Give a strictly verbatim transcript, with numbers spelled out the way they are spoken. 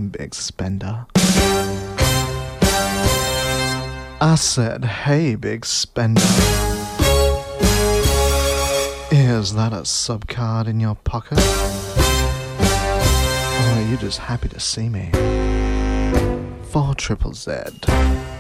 time, big spender. I said, hey, big spender. Is that a sub card in your pocket? Or are you just happy to see me? Four triple Z.